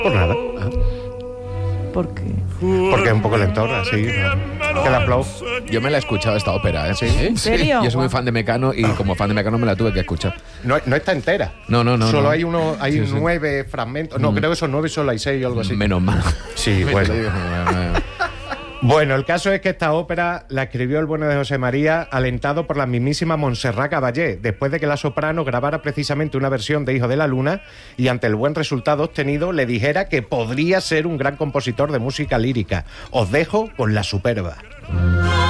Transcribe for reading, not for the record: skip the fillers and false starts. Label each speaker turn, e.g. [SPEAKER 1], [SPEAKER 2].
[SPEAKER 1] Por nada.
[SPEAKER 2] ¿Por qué?
[SPEAKER 1] Porque es un poco lectora, sí. Que la aplaudo.
[SPEAKER 3] Yo me la he escuchado esta ópera, ¿eh?
[SPEAKER 1] ¿Sí?
[SPEAKER 2] ¿En serio?
[SPEAKER 3] Yo soy muy fan de Mecano y como fan de Mecano me la tuve que escuchar.
[SPEAKER 1] No está entera.
[SPEAKER 3] No.
[SPEAKER 1] Solo
[SPEAKER 3] no.
[SPEAKER 1] hay
[SPEAKER 3] Sí.
[SPEAKER 1] 9 fragmentos. No, creo que son 9, solo hay 6 o algo así.
[SPEAKER 3] Menos mal.
[SPEAKER 1] Sí, bueno. Bueno, el caso es que esta ópera la escribió el bueno de José María, alentado por la mismísima Montserrat Caballé, después de que la soprano grabara precisamente una versión de Hijo de la Luna y ante el buen resultado obtenido le dijera que podría ser un gran compositor de música lírica. Os dejo con La Superba.